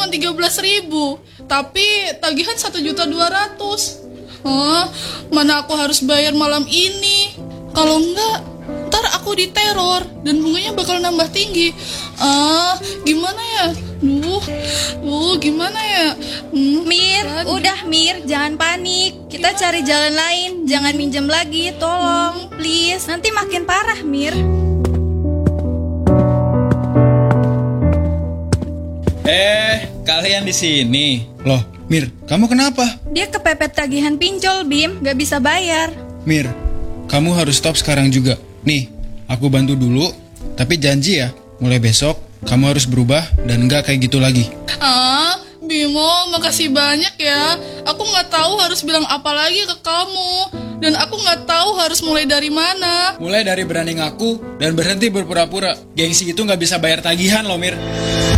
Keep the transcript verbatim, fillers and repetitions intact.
cuma tiga belas ribu, tapi tagihan satu juta dua ratus. Hah, mana aku harus bayar malam ini? Kalau enggak, ntar aku diteror dan bunganya bakal nambah tinggi. Ah, gimana ya? Duh, duh, gimana ya? Hmm, Mir, kan. udah Mir, jangan panik. Kita cari jalan lain, jangan minjem lagi, tolong, please. Nanti makin parah, Mir. Eh, kalian di sini. Loh, Mir, kamu kenapa? Dia kepepet tagihan pinjol, Bim, gak bisa bayar. Mir, kamu harus stop sekarang juga. Nih, aku bantu dulu, tapi janji ya, mulai besok kamu harus berubah dan gak kayak gitu lagi. Ah, Bimo, makasih banyak ya. Aku nggak tahu harus bilang apa lagi ke kamu, dan aku nggak tahu harus mulai dari mana. Mulai dari berani ngaku dan berhenti berpura-pura. Gengsi itu gak bisa bayar tagihan loh, Mir.